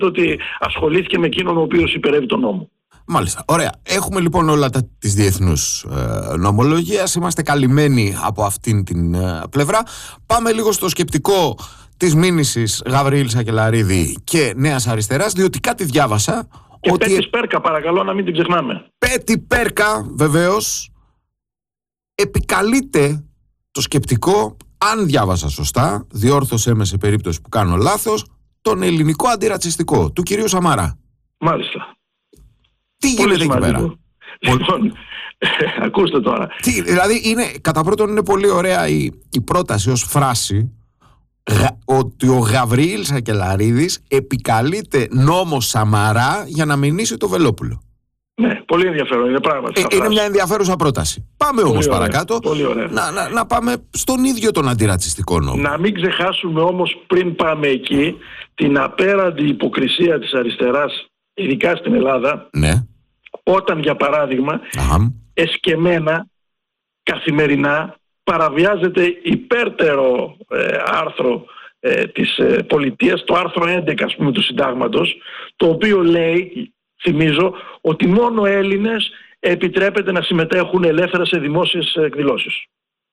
ότι ασχολήθηκε με εκείνον ο οποίος υπερεύει τον νόμο. Μάλιστα. Ωραία. Έχουμε λοιπόν όλα της διεθνούς νομολογίας. Είμαστε καλυμμένοι από αυτήν την πλευρά. Πάμε λίγο στο σκεπτικό της μήνυσης Γαβριήλ Σακελαρίδη και Νέας Αριστεράς, διότι κάτι διάβασα. Και Πέτης Πέρκα, παρακαλώ να μην την ξεχνάμε. Πέτη Πέρκα, βεβαίως, επικαλείται το σκεπτικό, αν διάβασα σωστά, διόρθωσέ με σε περίπτωση που κάνω λάθος, τον ελληνικό αντιρατσιστικό του κυρίου Σαμαρά. Μάλιστα. Τι γίνεται εκεί πέρα? Λοιπόν, ακούστε τώρα. Δηλαδή, κατά πρώτον, είναι πολύ ωραία η πρόταση ως φράση ότι ο Γαβριήλ Σακελαρίδης επικαλείται νόμο Σαμαρά για να μηνύσει το Βελόπουλο. Ναι, πολύ ενδιαφέρον, είναι πράγματι. Είναι μια ενδιαφέρουσα πρόταση. Πάμε όμως παρακάτω. Πολύ ωραία. Να πάμε στον ίδιο τον αντιρατσιστικό νόμο. Να μην ξεχάσουμε όμως, πριν πάμε εκεί, την απέραντη υποκρισία της αριστεράς, ειδικά στην Ελλάδα. Ναι. Όταν, για παράδειγμα, εσκεμμένα, καθημερινά, παραβιάζεται υπέρτερο άρθρο της πολιτείας, το άρθρο 11 ας πούμε του συντάγματος, το οποίο λέει, θυμίζω, ότι μόνο Έλληνες επιτρέπεται να συμμετέχουν ελεύθερα σε δημόσιες εκδηλώσεις.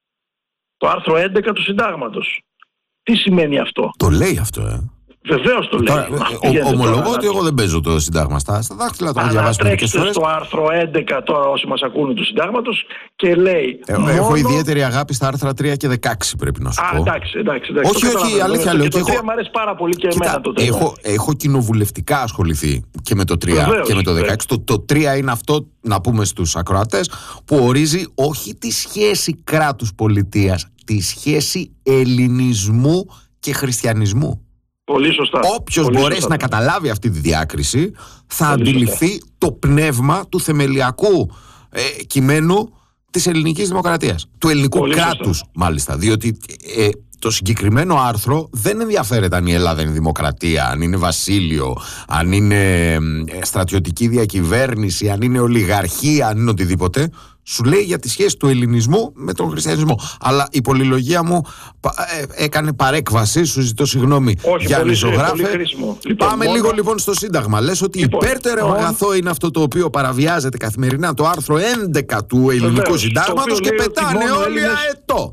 Το άρθρο 11 του συντάγματος. Τι σημαίνει αυτό? Το λέει αυτό, Βεβαίως το λέει. Ομολογώ ότι εγώ δεν παίζω το Συντάγμα στα δάχτυλα, το έχω διαβάσει μερικές φορές. Στο άρθρο 11 τώρα, όσοι μας ακούνε του Συντάγματος, και λέει. Έχω ιδιαίτερη αγάπη στα άρθρα 3 και 16, πρέπει να σου πω. Εντάξει. Όχι, αλήθεια λέω. Το 3 μου αρέσει πάρα πολύ και εμένα το 3. Έχω κοινοβουλευτικά ασχοληθεί και με το 3 και με το 16. Το 3 είναι αυτό, να πούμε στους ακροατές, που ορίζει όχι τη σχέση κράτους-πολιτείας, τη σχέση ελληνισμού και χριστιανισμού. Πολύ σωστά. Όποιος μπορέσει να καταλάβει αυτή τη διάκριση θα αντιληφθεί το πνεύμα του θεμελιακού κειμένου της ελληνικής δημοκρατίας, του ελληνικού κράτους μάλιστα, διότι το συγκεκριμένο άρθρο δεν ενδιαφέρεται αν η Ελλάδα είναι δημοκρατία, αν είναι βασίλειο, αν είναι στρατιωτική διακυβέρνηση, αν είναι ολιγαρχία, αν είναι οτιδήποτε. Σου λέει για τη σχέση του ελληνισμού με τον χριστιανισμό. Αλλά η πολυλογία μου έκανε παρέκβαση, σου ζητώ συγγνώμη, Γιάννη ζωγράφε. Πάμε λίγο λοιπόν στο Σύνταγμα. Λες ότι υπέρτερο αγαθό είναι αυτό το οποίο παραβιάζεται καθημερινά, το άρθρο 11 του ελληνικού συντάγματος, και πετάνε όλοι αετό.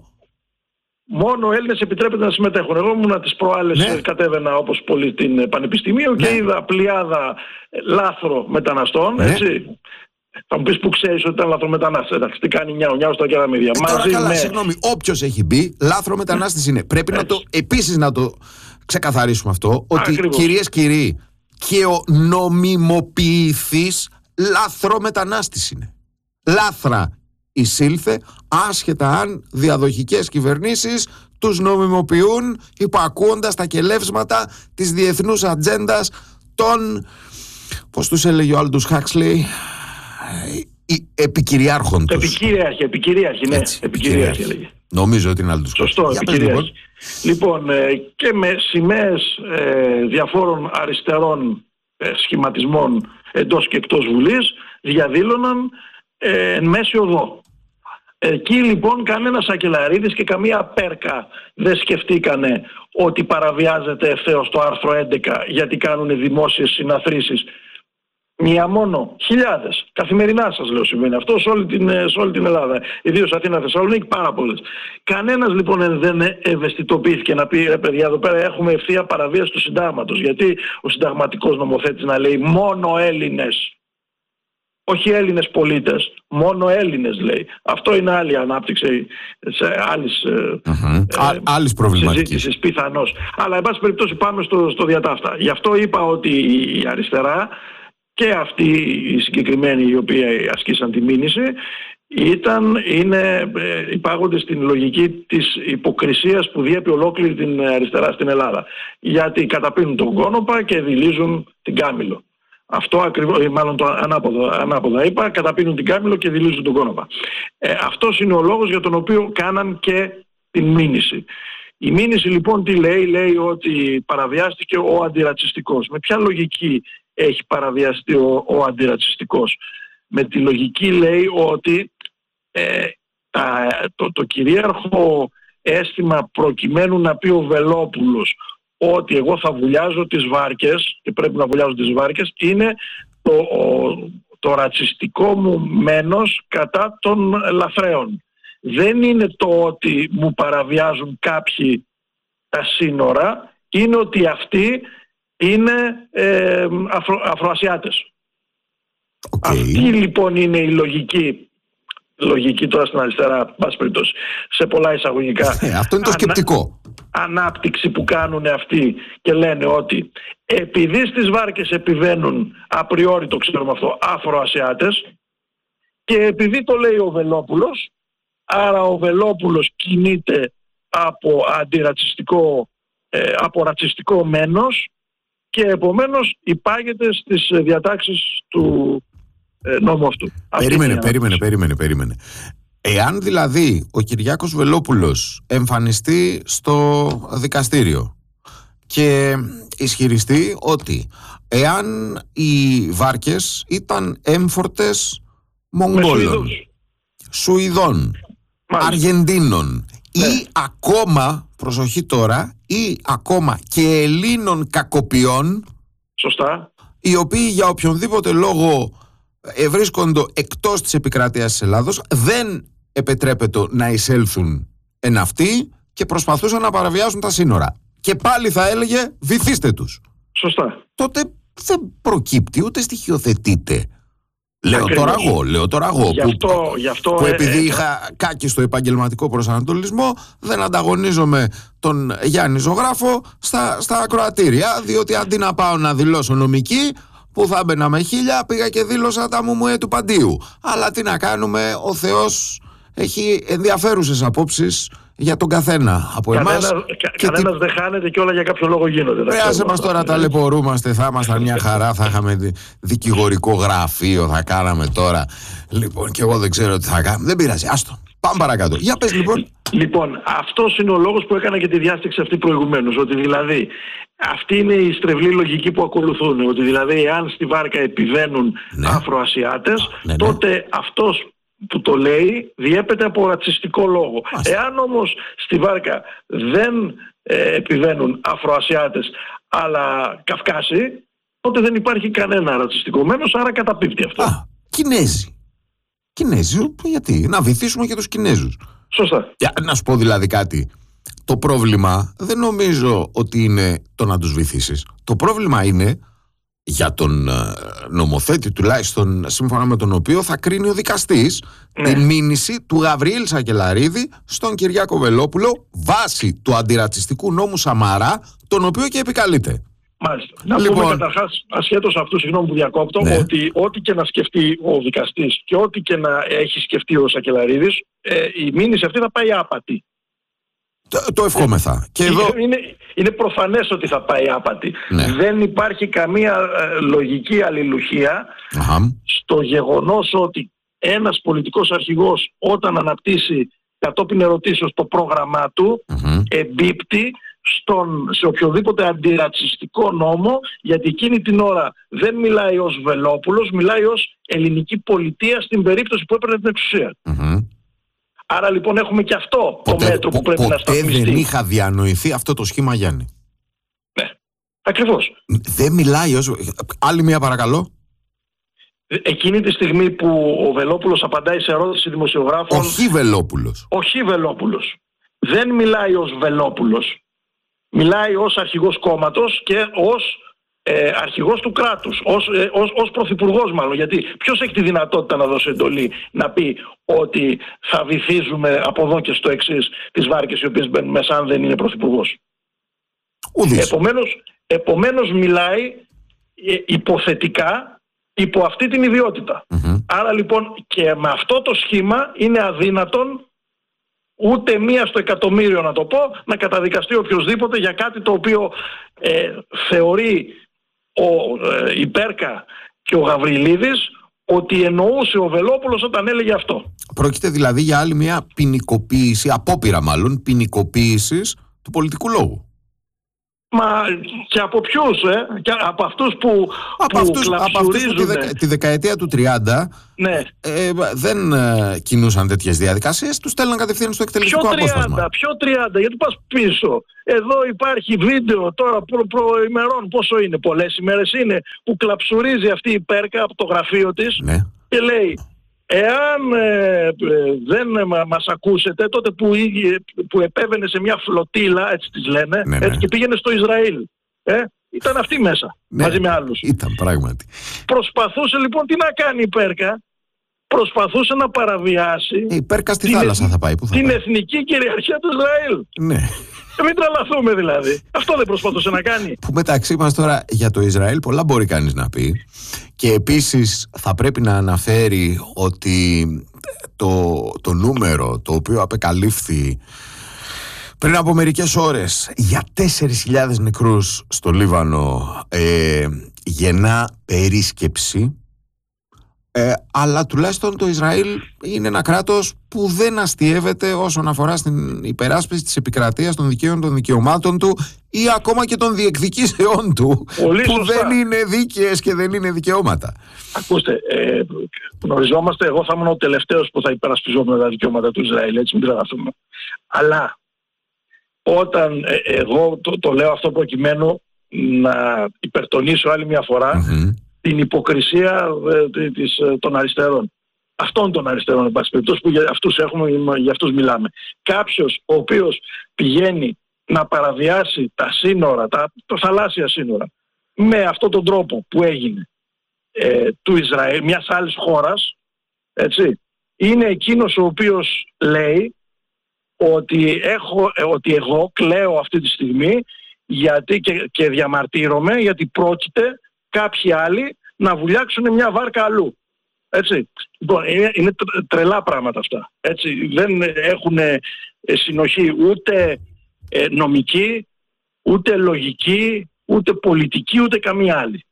Μόνο Έλληνες επιτρέπεται να συμμετέχουν. Εγώ ήμουν τις προάλλες, κατέβαινα όπως πολύ στην Πανεπιστημίου και είδα πλειάδα λάθρο μεταναστών, έτσι. Θα μου πεις που ξέρεις ότι ήταν λαθρομετανάστες. Εντάξει, τι κάνει νιάου στα κεραμίδια. Τώρα καλά, συγγνώμη, όποιος έχει μπει, λάθρομετανάστης είναι. Πρέπει επίσης να το ξεκαθαρίσουμε αυτό, ότι κυρίες κύριοι, και ο νομιμοποιηθής λαθρομετανάστης είναι. Λάθρα εισήλθε, άσχετα αν διαδοχικές κυβερνήσεις τους νομιμοποιούν υπακούοντας τα κελεύσματα της διεθνούς ατζέντας των, πώς τους έλεγε ο Άλντους Χάξλεϊ, επικυριάρχων τους. Επικυρίαρχη, ναι. Επικυρίαρχη έλεγε. Νομίζω ότι είναι Άλντους Χάξλεϊ. Σωστό, επικυρίαρχη. Λοιπόν, και με σημαίες διαφόρων αριστερών σχηματισμών εντός και εκτός Βουλής διαδήλωναν εν μέση οδό. Εκεί λοιπόν κανένας Σακελαρίδης και καμία Πέρκα δεν σκεφτήκανε ότι παραβιάζεται ευθέως το άρθρο 11 γιατί κάνουν δημόσιες συναθρήσεις. Μία μόνο, χιλιάδες. Καθημερινά σας λέω συμβαίνει αυτό σε όλη την Ελλάδα. Ιδίως Αθήνα, Θεσσαλονίκη, πάρα πολλές. Κανένας λοιπόν δεν ευαισθητοποιήθηκε να πει ρε παιδιά, εδώ πέρα έχουμε ευθεία παραβίαση του συντάγματος. Γιατί ο συνταγματικός νομοθέτης να λέει μόνο Έλληνες. Όχι Έλληνες πολίτες, μόνο Έλληνες λέει. Αυτό είναι άλλη ανάπτυξη σε άλλης συζήτησης πιθανώς. Αλλά εν πάση περιπτώσει πάμε στο διατάφτα. Γι' αυτό είπα ότι η αριστερά και αυτοί οι συγκεκριμένοι οι οποίοι ασκήσαν τη μήνυση υπάγονται στην λογική της υποκρισίας που διέπει ολόκληρη την αριστερά στην Ελλάδα. Γιατί καταπίνουν τον κόνοπα και δειλίζουν την Κάμιλο. Αυτό ακριβώς, μάλλον το ανάποδα είπα, καταπίνουν την Κάμιλο και δειλίζουν τον κόνοπα. Αυτός είναι ο λόγος για τον οποίο κάναν και την μήνυση. Η μήνυση λοιπόν τι λέει? Λέει ότι παραβιάστηκε ο αντιρατσιστικός. Με ποια λογική έχει παραβιαστεί ο αντιρατσιστικός? Με τη λογική λέει ότι το κυρίαρχο αίσθημα προκειμένου να πει ο Βελόπουλος ότι εγώ θα βουλιάζω τις βάρκες και πρέπει να βουλιάζω τις βάρκες, είναι το ρατσιστικό μου μένος κατά των λαθρέων. Δεν είναι το ότι μου παραβιάζουν κάποιοι τα σύνορα, είναι ότι αυτοί είναι Αφροασιάτες. Okay. Αυτή λοιπόν είναι η λογική τώρα στην αριστερά, πάση περιπτώσει, σε πολλά εισαγωγικά. Αυτό είναι το σκεπτικό. Ανάπτυξη που κάνουν αυτοί και λένε ότι επειδή στις βάρκες επιβαίνουν απριόρι, το ξέρουμε αυτό, Αφροασιάτες, και επειδή το λέει ο Βελόπουλος, άρα ο Βελόπουλος κινείται από ρατσιστικό μένος και επομένως υπάγεται στις διατάξεις του νόμου αυτού. Περίμενε. Εάν δηλαδή ο Κυριάκος Βελόπουλος εμφανιστεί στο δικαστήριο και ισχυριστεί ότι εάν οι βάρκες ήταν έμφορτες Μογγόλων, Σουηδών, Αργεντίνων ή ακόμα, προσοχή τώρα, ή ακόμα και Ελλήνων κακοποιών, σωστά, οι οποίοι για οποιονδήποτε λόγο βρίσκονται εκτός της επικράτειας της Ελλάδος, δεν επιτρέπεται να εισέλθουν εν αυτοί και προσπαθούσαν να παραβιάσουν τα σύνορα. Και πάλι θα έλεγε βυθίστε τους. Σωστά. Τότε δεν προκύπτει ούτε στοιχειοθετείται. Λέω τώρα εγώ που επειδή είχα κάκιστο επαγγελματικό προσανατολισμό δεν ανταγωνίζομαι τον Γιάννη Ζωγράφο στα ακροατήρια, διότι αντί να πάω να δηλώσω νομική που θα έμπαινα με 1000, πήγα και δήλωσα τα μουμουέ του Παντίου. Αλλά τι να κάνουμε, ο Θεός έχει ενδιαφέρουσες απόψεις για τον καθένα από εμάς. Κανένας δεν χάνεται και όλα για κάποιο λόγο γίνονται. Πέρασε μας τώρα, ταλαιπωρούμαστε, θα ήμασταν μια χαρά, θα είχαμε δικηγορικό γραφείο, θα κάναμε τώρα. Λοιπόν, και εγώ δεν ξέρω τι θα κάνουμε. Δεν πειράζει, άστο. Πάμε παρακάτω. Για πες λοιπόν. Λοιπόν, αυτός είναι ο λόγος που έκανα και τη διάστηξη αυτή προηγουμένως. Ότι δηλαδή αυτή είναι η στρεβλή λογική που ακολουθούν. Ότι δηλαδή εάν στη βάρκα επιβαίνουν Αφροασιάτες, τότε αυτός που το λέει διέπεται από ρατσιστικό λόγο. Εάν όμως στη βάρκα δεν επιβαίνουν Αφροασιάτες αλλά Καυκάσοι, τότε δεν υπάρχει κανένα ρατσιστικό μένος, άρα καταπίπτει αυτό. Κινέζοι, γιατί? Να βυθίσουμε και τους Κινέζους. Σωστά. Να σου πω δηλαδή κάτι. Το πρόβλημα δεν νομίζω ότι είναι το να τους βυθίσεις. Το πρόβλημα είναι για τον νομοθέτη, τουλάχιστον σύμφωνα με τον οποίο θα κρίνει ο δικαστής, τη μήνυση του Γαβριήλ Σακελαρίδη στον Κυριάκο Βελόπουλο βάσει του αντιρατσιστικού νόμου Σαμαρά, τον οποίο και επικαλείται. Μάλιστα. Να πούμε καταρχάς, ασχέτως αυτού, συγγνώμη που διακόπτω, ότι ό,τι και να σκεφτεί ο δικαστής και ό,τι και να έχει σκεφτεί ο Σακελαρίδης, η μήνυση αυτή θα πάει άπατη. Το ευχόμεθα. Και εδώ... είναι προφανές ότι θα πάει άπατη. Δεν υπάρχει καμία λογική αλληλουχία στο γεγονός ότι ένας πολιτικός αρχηγός όταν αναπτύσσει κατόπιν ερωτήσεως το πρόγραμμά του εμπίπτει σε οποιοδήποτε αντιρατσιστικό νόμο, γιατί εκείνη την ώρα δεν μιλάει ως Βελόπουλος, μιλάει ως ελληνική πολιτεία στην περίπτωση που έπαιρνε την εξουσία. Άρα λοιπόν έχουμε και αυτό το μέτρο που πρέπει να σταθμιστεί. Ποτέ δεν είχα διανοηθεί αυτό το σχήμα, Γιάννη. Ναι, ακριβώς. Δεν μιλάει ως... Άλλη μία παρακαλώ. Εκείνη τη στιγμή που ο Βελόπουλος απαντάει σε ερώτηση δημοσιογράφων... Όχι Βελόπουλος. Δεν μιλάει ως Βελόπουλος. Μιλάει ως αρχηγός κόμματος και ως αρχηγός του κράτους, ως πρωθυπουργός μάλλον. Γιατί ποιος έχει τη δυνατότητα να δώσει εντολή να πει ότι θα βυθίζουμε από εδώ και στο εξής τις βάρκες οι οποίες μπαίνουν μέσα αν δεν είναι πρωθυπουργός. Επομένως μιλάει υποθετικά υπό αυτή την ιδιότητα. Άρα λοιπόν και με αυτό το σχήμα είναι αδύνατον ούτε μία στο εκατομμύριο, να το πω, να καταδικαστεί οποιοσδήποτε για κάτι το οποίο θεωρεί η Πέρκα και ο Γαβριλίδης ότι εννοούσε ο Βελόπουλος όταν έλεγε αυτό. Πρόκειται δηλαδή για άλλη μια ποινικοποίηση, απόπειρα μάλλον, ποινικοποίησης του πολιτικού λόγου. Μα και από ποιους, και από αυτούς που κλαψουρίζουν. Τη δεκαετία του 30 ναι. Δεν κινούσαν τέτοιες διαδικασίες, τους στέλναν κατευθείαν στο εκτελεστικό απόσπασμα. Ποιο 30, γιατί πας πίσω? Εδώ υπάρχει βίντεο τώρα προημερών, πόσο είναι, πολλές ημέρες είναι, που κλαψουρίζει αυτή η Πέρκα από το γραφείο της, ναι, και λέει: εάν δεν μας ακούσετε, τότε που επέβαινε σε μια φλωτίλα, έτσι τις λένε, ναι, έτσι, και πήγαινε στο Ισραήλ. Ήταν αυτή μέσα, ναι, μαζί με άλλους. Ήταν πράγματι. Προσπαθούσε λοιπόν, τι να κάνει η Πέρκα? Προσπαθούσε να παραβιάσει η Πέρκα στη θάλασσα θα πάει. Πού θα την πάει? εθνική κυριαρχία του Ισραήλ. Ναι. Μην τρελαθούμε δηλαδή. Αυτό δεν προσπαθούσε να κάνει? Που μεταξύ μας τώρα για το Ισραήλ πολλά μπορεί κανείς να πει. Και επίσης θα πρέπει να αναφέρει ότι το νούμερο το οποίο απεκαλύφθη πριν από μερικές ώρες για 4.000 νεκρούς στο Λίβανο γεννά περίσκεψη. Αλλά τουλάχιστον το Ισραήλ είναι ένα κράτος που δεν αστιεύεται όσον αφορά στην υπεράσπιση της επικρατείας των δικαίων των δικαιωμάτων του ή ακόμα και των διεκδικήσεών του, πολύ που σωστά δεν είναι δίκαιες και δεν είναι δικαιώματα. Ακούστε, γνωριζόμαστε, εγώ θα ήμουν ο τελευταίος που θα υπερασπιζόμουν τα δικαιώματα του Ισραήλ, έτσι, μην τρελαθούμε. Αλλά όταν εγώ το λέω αυτό προκειμένου να υπερτονίσω άλλη μια φορά την υποκρισία των αριστερών. Αυτών των αριστερών, εν πάση περιπτώσει, που για αυτούς για αυτούς μιλάμε. Κάποιος ο οποίος πηγαίνει να παραβιάσει τα σύνορα, τα θαλάσσια σύνορα, με αυτόν τον τρόπο που έγινε του Ισραήλ, μιας άλλης χώρας, έτσι, είναι εκείνος ο οποίος λέει ότι εγώ κλαίω αυτή τη στιγμή γιατί και διαμαρτύρομαι γιατί πρόκειται κάποιοι άλλοι να βουλιάξουν μια βάρκα αλλού. Έτσι. Λοιπόν, είναι τρελά πράγματα αυτά. Έτσι. Δεν έχουν συνοχή ούτε νομική, ούτε λογική, ούτε πολιτική, ούτε καμία άλλη.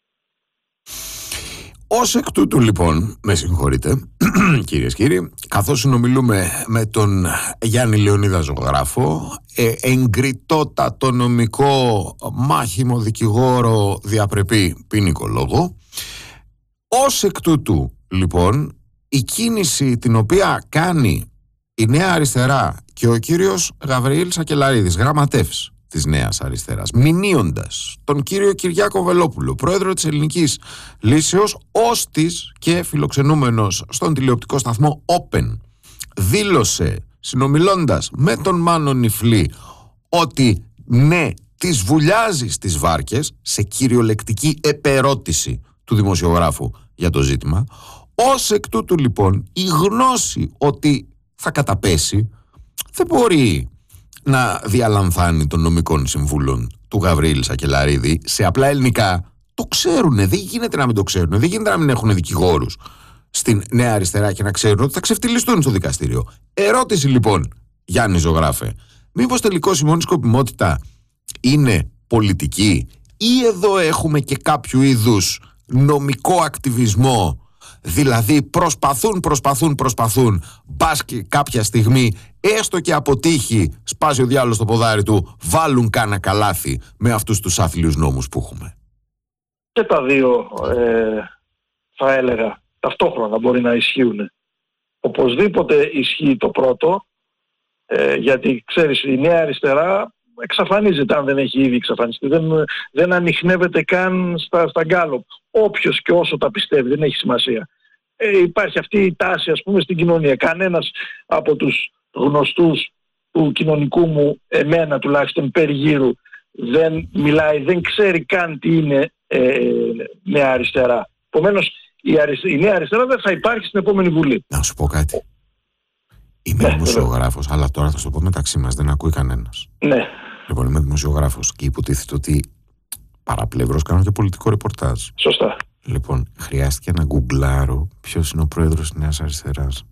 Ως εκ τούτου λοιπόν, με συγχωρείτε κυρίες και κύριοι, καθώς συνομιλούμε με τον Γιάννη Λεωνίδα ζωγράφο, εγκριτότατο νομικό μάχημο δικηγόρο διαπρεπή ποινικολόγο, ως εκ τούτου λοιπόν η κίνηση την οποία κάνει η Νέα Αριστερά και ο κύριος Γαβριήλ Σακελαρίδης, γραμματεύς της Νέας Αριστεράς, μηνύοντας τον κύριο Κυριάκο Βελόπουλο, πρόεδρο της Ελληνικής Λύσεως, ώστις και φιλοξενούμενος στον τηλεοπτικό σταθμό Open, δήλωσε, συνομιλώντας με τον Μάνο Νιφλή, ότι ναι, τις βουλιάζει στις βάρκες, σε κυριολεκτική επερώτηση του δημοσιογράφου για το ζήτημα. Ως εκ τούτου λοιπόν η γνώση ότι θα καταπέσει δεν μπορεί να διαλαμβάνει των νομικών συμβούλων του Γαβριήλ Σακελαρίδη. Σε απλά ελληνικά το ξέρουνε, δεν γίνεται να μην το ξέρουνε, δεν γίνεται να μην έχουν δικηγόρους στην Νέα Αριστερά και να ξέρουν ότι θα ξεφτυλιστούν στο δικαστήριο. Ερώτηση λοιπόν, Γιάννη ζωγράφε, μήπως τελικώς η μόνη σκοπιμότητα είναι πολιτική ή εδώ έχουμε και κάποιο είδους νομικό ακτιβισμό? Δηλαδή προσπαθούν, μπας και κάποια στιγμή, έστω και αποτύχει, σπάσει ο διάολος το ποδάρι του, βάλουν κάνα καλάθι με αυτούς τους άθλιους νόμους που έχουμε. Και τα δύο θα έλεγα ταυτόχρονα μπορεί να ισχύουν. Οπωσδήποτε ισχύει το πρώτο, γιατί ξέρεις, η Νέα Αριστερά εξαφανίζεται αν δεν έχει ήδη εξαφανιστεί, δεν ανιχνεύεται καν στα γκάλοπ. Όποιος και όσο τα πιστεύει, δεν έχει σημασία. Υπάρχει αυτή η τάση, ας πούμε, στην κοινωνία. Κανένας από τους γνωστούς του κοινωνικού μου, εμένα τουλάχιστον περιγύρου, δεν μιλάει, δεν ξέρει καν τι είναι Νέα Αριστερά. Επομένως, η Νέα Αριστερά δεν θα υπάρχει στην επόμενη Βουλή. Να σου πω κάτι. Είμαι δημοσιογράφος, αλλά τώρα θα σου το πω μεταξύ μας, δεν ακούει κανένας. Ναι. Λοιπόν, είμαι δημοσιογράφος και υποτίθεται ότι παραπλευρώς κάνω και πολιτικό ρεπορτάζ. Σωστά. Λοιπόν, χρειάστηκε να γκουγκλάρω ποιος είναι ο πρόεδρος της Νέας Αριστεράς.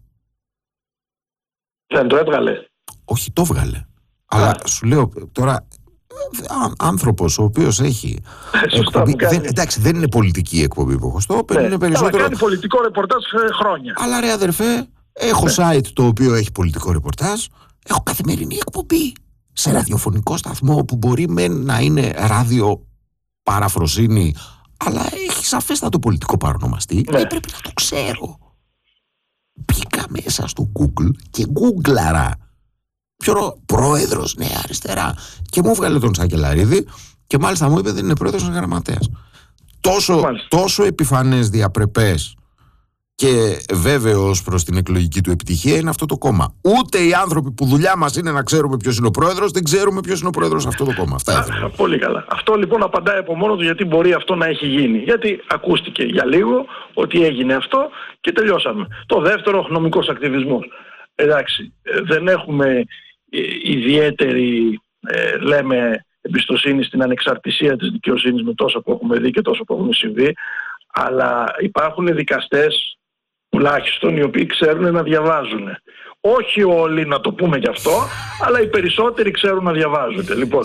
Δεν το έβγαλε? Όχι, το έβγαλε. Αλλά σου λέω τώρα, άνθρωπος ο οποίος έχει εκπομπή, εντάξει, δεν είναι πολιτική εκπομπή που έχω στο Open, είναι περισσότερο. Κάνει πολιτικό ρεπορτάζ χρόνια. Αλλά ρε αδερφέ, έχω site το οποίο έχει πολιτικό ρεπορτάζ, έχω καθημερινή εκπομπή σε ραδιοφωνικό σταθμό που μπορεί να είναι ράδιο παραφροσύνη, αλλά έχει σαφέστατο πολιτικό παρονομαστή, πρέπει να το ξέρω. Μπήκα μέσα στο Google και γκούγκλαρα πρόεδρος Νέα Αριστερά και μου έβγαλε τον Σακελαρίδη και μάλιστα μου είπε δεν είναι πρόεδρος, είναι γραμματέας. Τόσο επιφανές, διαπρεπές και βέβαιος προς την εκλογική του επιτυχία είναι αυτό το κόμμα. Ούτε οι άνθρωποι που δουλειά μας είναι να ξέρουμε ποιος είναι ο πρόεδρος, δεν ξέρουμε ποιος είναι ο πρόεδρος αυτό το κόμμα. Πολύ καλά. Αυτό λοιπόν απαντάει από μόνο του γιατί μπορεί αυτό να έχει γίνει. Γιατί ακούστηκε για λίγο ότι έγινε αυτό και τελειώσαμε. Το δεύτερο, νομικός ακτιβισμός. Εντάξει, δεν έχουμε ιδιαίτερη, λέμε, εμπιστοσύνη στην ανεξαρτησία της δικαιοσύνης με τόσα που έχουμε δει και τόσα που έχουν συμβεί, αλλά υπάρχουν δικαστές τουλάχιστον οι οποίοι ξέρουν να διαβάζουν. Όχι όλοι, να το πούμε γι' αυτό, αλλά οι περισσότεροι ξέρουν να διαβάζουν. Λοιπόν,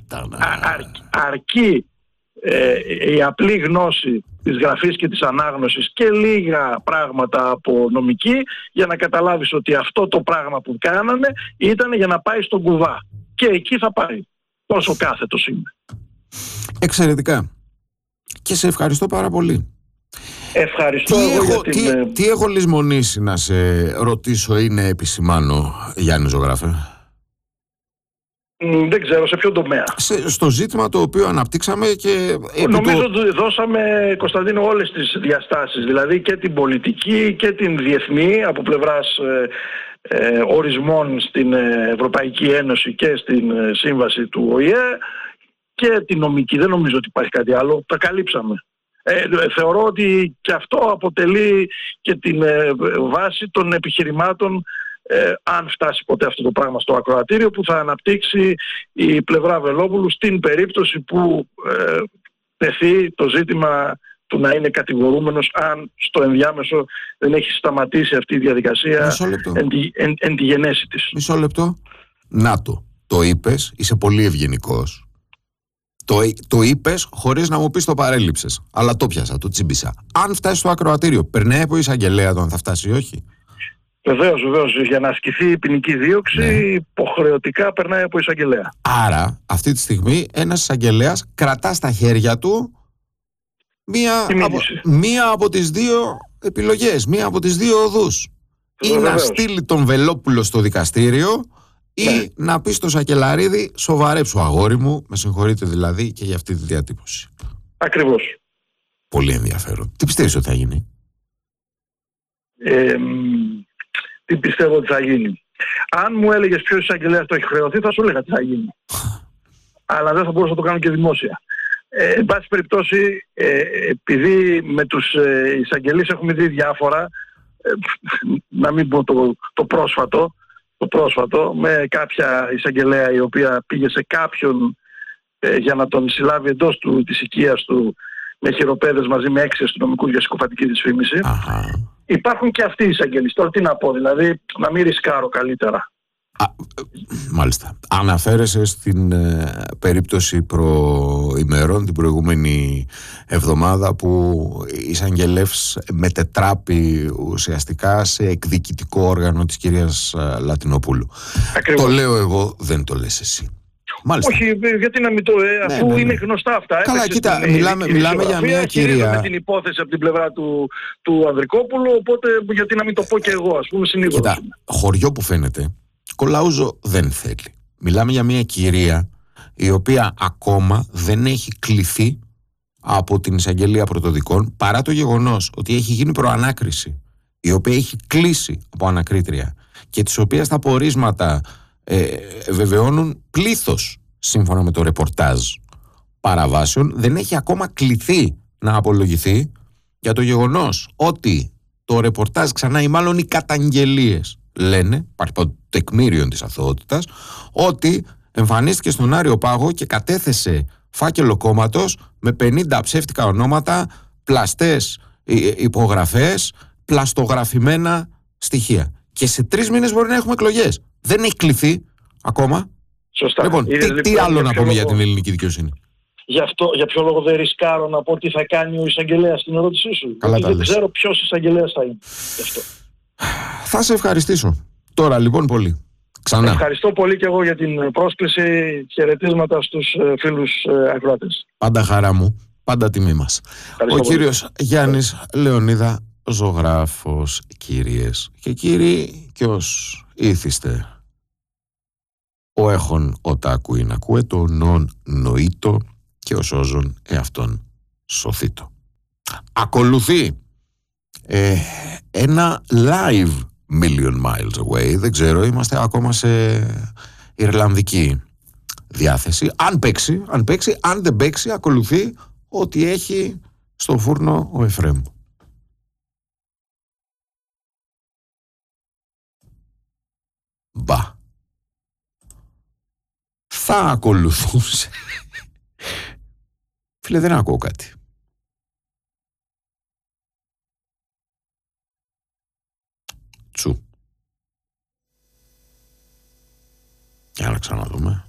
αρκεί η απλή γνώση της γραφής και της ανάγνωσης και λίγα πράγματα από νομική για να καταλάβεις ότι αυτό το πράγμα που κάνανε ήταν για να πάει στον κουβά. Και εκεί θα πάει. Πόσο κάθετος είναι. Εξαιρετικά. Και σε ευχαριστώ πάρα πολύ. Ευχαριστώ. Τι έχω λησμονήσει να σε ρωτήσω ή να επισημάνω, Γιάννη Ζωγράφε? Δεν ξέρω σε ποιο τομέα. Στο ζήτημα το οποίο αναπτύξαμε και... Νομίζω ότι δώσαμε, Κωνσταντίνο, όλες τις διαστάσεις. Δηλαδή και την πολιτική και την διεθνή από πλευράς ορισμών στην Ευρωπαϊκή Ένωση και στην σύμβαση του ΟΗΕ και την νομική. Δεν νομίζω ότι υπάρχει κάτι άλλο. Τα καλύψαμε. Θεωρώ ότι και αυτό αποτελεί και την βάση των επιχειρημάτων αν φτάσει ποτέ αυτό το πράγμα στο ακροατήριο που θα αναπτύξει η πλευρά Βελόπουλου στην περίπτωση που τεθεί το ζήτημα του να είναι κατηγορούμενος αν στο ενδιάμεσο δεν έχει σταματήσει αυτή η διαδικασία εν τη γενέση της. Μισό λεπτό. Το είπες, είσαι πολύ ευγενικός. Το είπες χωρίς να μου πεις το παρέλειψες. Αλλά το πιάσα, το τσίμπησα. Αν φτάσει στο ακροατήριο, περνάει από εισαγγελέα το αν θα φτάσει ή όχι? Βεβαίως. Για να ασκηθεί η ποινική δίωξη, υποχρεωτικά περνάει από εισαγγελέα. Άρα, αυτή τη στιγμή, ένας εισαγγελέας κρατά στα χέρια του μία από τις δύο επιλογές, μία από τις δύο οδούς. Ή να στείλει τον Βελόπουλο στο δικαστήριο, ή να πει στο Σακελαρίδη, σοβαρέψου αγόρι μου, με συγχωρείτε δηλαδή και για αυτή τη διατύπωση. Ακριβώς. Πολύ ενδιαφέρον. Τι πιστεύεις ότι θα γίνει? Τι πιστεύω ότι θα γίνει? Αν μου έλεγες ποιος εισαγγελέας το έχει χρεωθεί, θα σου έλεγα τι θα γίνει. Αλλά δεν θα μπορούσα να το κάνω και δημόσια. Εν πάση περιπτώσει, επειδή με τους εισαγγελείς έχουμε δει διάφορα, να μην πω το πρόσφατο, με κάποια εισαγγελέα η οποία πήγε σε κάποιον για να τον συλλάβει εντός της οικίας του με χειροπέδες μαζί με 6 αστυνομικούς για συκοφαντική δυσφήμιση. Υπάρχουν και αυτοί οι εισαγγελείς. Τώρα τι να πω, δηλαδή να μην ρισκάρω καλύτερα. Μάλιστα. Αναφέρεσαι στην περίπτωση προημερών την προηγούμενη εβδομάδα που η εισαγγελεύς μετετράπη ουσιαστικά σε εκδικητικό όργανο της κυρίας Λατινοπούλου. Ακριβώς. Το λέω εγώ, δεν το λες εσύ. Μάλιστα. Όχι, γιατί να μην το αφού είναι γνωστά αυτά. Καλά, κοίτα, μιλάμε για μια κυρία. Με την υπόθεση από την πλευρά του Ανδρικόπουλου, οπότε γιατί να μην το πω και εγώ, ας πούμε, συνήθως. Κοίτα, χωριό που φαίνεται, κολαούζο δεν θέλει. Μιλάμε για μια κυρία η οποία ακόμα δεν έχει κληθεί από την εισαγγελία πρωτοδικών, παρά το γεγονός ότι έχει γίνει προανάκριση, η οποία έχει κλείσει από ανακρίτρια και της οποίας τα πορίσματα βεβαιώνουν πλήθος, σύμφωνα με το ρεπορτάζ παραβάσεων, δεν έχει ακόμα κληθεί να απολογηθεί για το γεγονός ότι το ρεπορτάζ ξανά ή μάλλον οι καταγγελίες λένε, υπάρχει τεκμήριον της αθωότητας, ότι εμφανίστηκε στον Άριο Πάγο και κατέθεσε φάκελο κόμματος με 50 ψεύτικα ονόματα, πλαστές υπογραφές, πλαστογραφημένα στοιχεία. Και σε 3 μήνες μπορεί να έχουμε εκλογές. Δεν έχει κληθεί ακόμα. Σωστά. Λοιπόν, τι άλλο να πούμε για την ελληνική δικαιοσύνη? Για ποιο λόγο δεν ρισκάρω να πω τι θα κάνει ο εισαγγελέας στην ερώτησή σου? Γιατί δεν ξέρω ποιος εισαγγελέας θα είναι. Θα σε ευχαριστήσω. Τώρα λοιπόν πολύ. Ξανά. Ευχαριστώ πολύ και εγώ για την πρόσκληση. Χαιρετίσματα στους φίλους ακροατές. Πάντα χαρά μου, πάντα τιμή μας. Ο κύριος Γιάννης Λεωνίδα, ζωγράφος. Κυρίες και κύριοι, κι ως ήθιστε, ο έχων οτάκου είναι ακούε το νον νοήτο και ως όζον εαυτόν σωθήτο. Ακολουθεί ένα live Million Miles Away. Δεν ξέρω, είμαστε ακόμα σε Ιρλανδική διάθεση. Αν παίξει, αν δεν παίξει, ακολουθεί ό,τι έχει στο φούρνο ο Εφραίμ. Μπα. Θα ακολουθούσε. Φίλε, δεν ακούω κάτι. Τσου. Για να ξαναδούμε.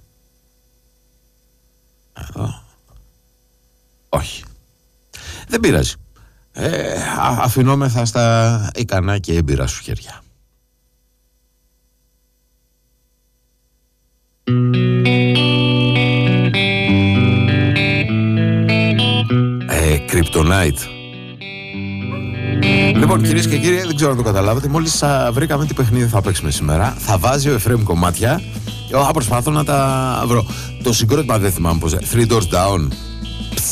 Εδώ. Όχι. Δεν πειράζει. Αφινόμεθα στα ικανά και έμπειρα σου χέρια. Kryptonite. Λοιπόν, κυρίες και κύριοι, δεν ξέρω αν το καταλάβατε. Μόλις βρήκαμε τι παιχνίδι θα παίξουμε σήμερα. Θα βάζει ο Εφραίμ κομμάτια. Θα προσπαθώ να τα βρω. Το συγκρότημα δεν θυμάμαι πώς. 3 Doors Down.